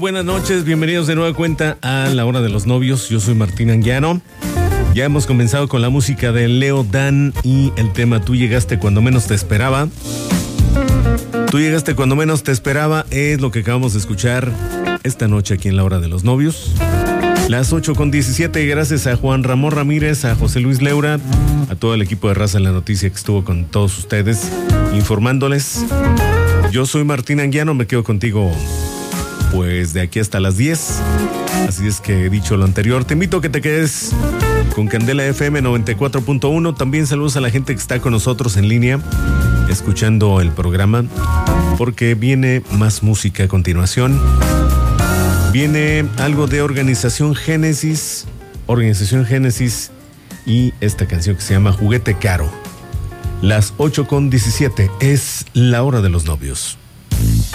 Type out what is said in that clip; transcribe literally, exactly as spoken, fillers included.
buenas noches, bienvenidos de nueva cuenta a La Hora de los Novios. Yo soy Martín Anguiano. Ya hemos comenzado con la música de Leo Dan y el tema Tú llegaste cuando menos te esperaba. Tú llegaste cuando menos te esperaba es lo que acabamos de escuchar esta noche aquí en La Hora de los Novios. Las ocho con diecisiete, gracias a Juan Ramón Ramírez, a José Luis Leura, a todo el equipo de Raza en la Noticia que estuvo con todos ustedes informándoles. Yo soy Martín Anguiano, me quedo contigo pues de aquí hasta las diez. Así es que, dicho lo anterior, te invito a que te quedes con Candela F M noventa y cuatro punto uno. También saludos a la gente que está con nosotros en línea escuchando el programa, porque viene más música a continuación. Viene algo de Organización Génesis, Organización Génesis y esta canción que se llama Juguete Caro. Las ocho con diecisiete es La Hora de los Novios.